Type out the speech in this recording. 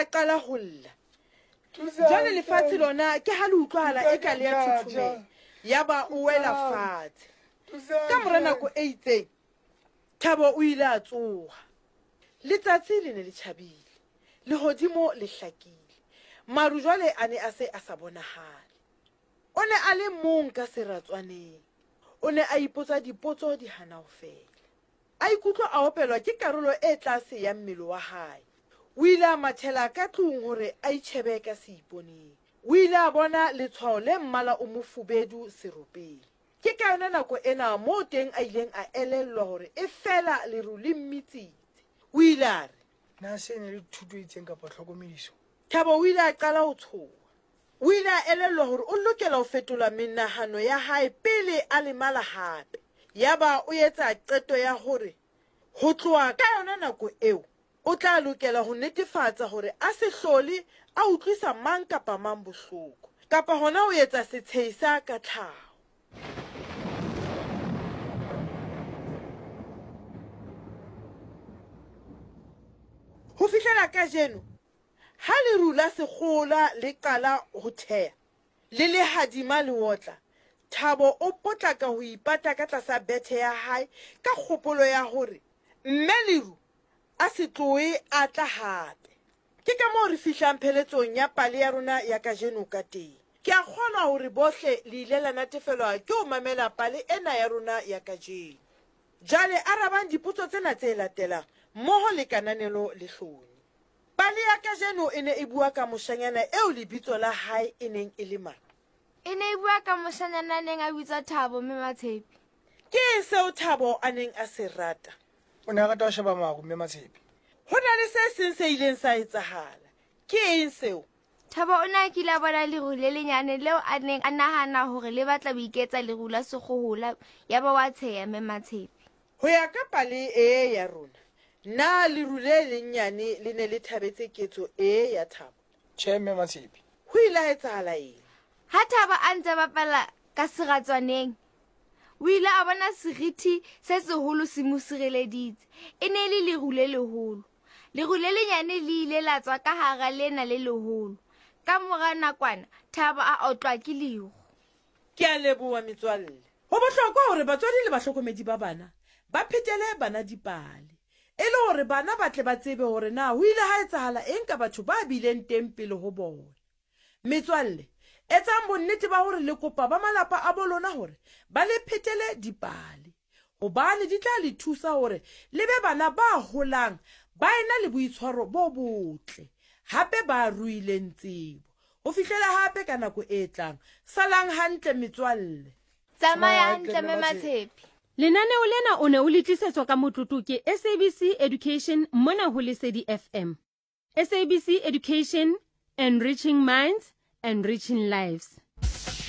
a qala ho lla. Jwale lefatshe lona ke ha le utlwahala e ka le ya thuthume yaba o wela fatshe. Ka mora nako e itseng Thabo o ile a tsoha. Letsatsi le ne le tjhabile, lehodimo le hlakile, maru jwale a ne a se a sa bonahale. O ne a le mong ka seratswaneng, o ne a ipotsa dipotso di hana ho fela. A ikutlwa a opelwa ke karolo e tlase ya mmele wa hae. O ile a mathela ka tlung hore a itjhebe ka seiponeng. O ile a bona letshwao le mmala o mofubedu seropeng. Ke ka yona nako ena moo teng a ileng a elellwa hore e fela leru le mmitsitse. O ile a re, na se ne le thuto itseng kapa tlhokomediso? Thabo o ile a qala ho tshoha. O ile a elellwa hore o lokela ho fetola menahano ya hae pele a lemala hape. Yaba o etsa qeto ya hore ho tloha ka yona nako eo o tla lokela ho netefatsa hore a se hlole a utlwisa mang kapa mang bohloko, kapa hona ho etsa setshehi sa ka tlhaho. Ho fihlela kajeno, ha leru la sekgola le qala ho theha, le hadima le otla, Thabo o potlaka ho ipata ka tlasa bethe ya hae ka kgopolo ya hore mme leru a se tlohe a tla hape. Ke ka moo re fihlang pheletsong ya pale ya rona ya kajeno ka teng. Ke a kgolwa hore bohle le ile la natefelwa ke ho mamela pale ena ya rona ya kajeno. Jwale arabang dipotso tsena tse latelang mmoho le kananelo le hloni. Pale ya kajeno e ne e bua ka moshanyana eo lebitso la hae e neng e le mang? E ne e bua ka moshanyana neng a bitswa Thabo mme Matshepi. Ke seo Thabo a neng a se rata. O ne a rata ho sheba maru mme Matshepi. Ho na le se seng se ileng sa etsahala. Ke eng seo? Thabo o ne a kile a bona leru le lenyane leo a neng a nahana hore le batla ho iketsa leru la sekgohola yaba wa tsheya mme Matshepi. Ho ya ka pale e ya rona, na leru le lenyane le ne le thabetse ketso e ya Thabo? Tjhe mme Matshepi. Ho ile a etsahala eng? Ha Thabo a ntse bapala ka seratswaneng, o ile a bona seriti se seholo se mo sireleditse. E ne le leru le leholo. Leru le lenyane le ile la tswa ka hara lena le leholo. Ka mora nakwana Thabo a otlwa ke leru. Ke a leboha metswalle. Ho bohlokwa hore batswadi le bahlokomedi ba bana ba phetele bana dipale, e le hore bana ba tle ba tsebe hore na ho ile ha etsahala eng ka batho ba bileng teng pele ho bona. Metswalle, etsang bonnete ba hore le kopa ba malapa a bolona hore ba le phetele dipale, hobane di tla le thusa hore le be bana ba holang ba ena le boitshwaro bo botle, hape ba ruileng tsebo. Ho fihlela hape ka nako e tlang, salang hantle metswalle. Tsamaya hantle mme Matshepi. Lenaneo lena o ne o le tlisetswa ka motlotlo ke SABC Education mona ho Lesedi FM. SABC Education, enriching minds, enriching lives.